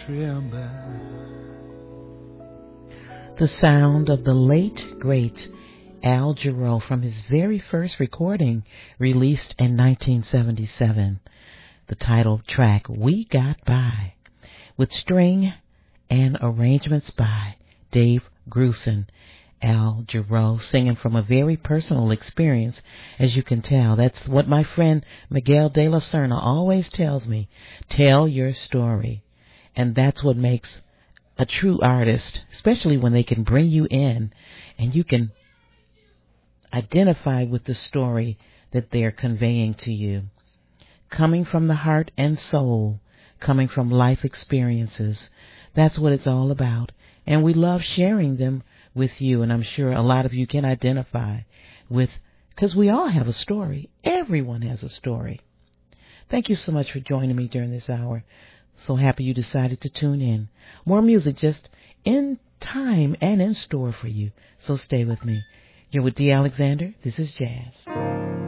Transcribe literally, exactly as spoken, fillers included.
The sound of the late, great Al Jarreau from his very first recording released in nineteen seventy-seven. The title track, We Got By, with string and arrangements by Dave Grusin. Al Jarreau singing from a very personal experience, as you can tell. That's what my friend Miguel de la Serna always tells me. Tell your story. And that's what makes a true artist, especially when they can bring you in and you can identify with the story that they're conveying to you. Coming from the heart and soul, coming from life experiences. That's what it's all about. And we love sharing them with you, and I'm sure a lot of you can identify with, because we all have a story. Everyone has a story. Thank you so much for joining me during this hour. So happy you decided to tune in. More music just in time and in store for you. So stay with me. You're with Dee Alexander. This is Jazz.